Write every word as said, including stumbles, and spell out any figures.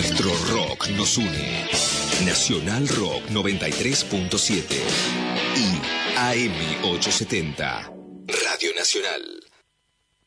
Nuestro rock nos une. Nacional Rock noventa y tres punto siete y A M ochocientos setenta. Radio Nacional.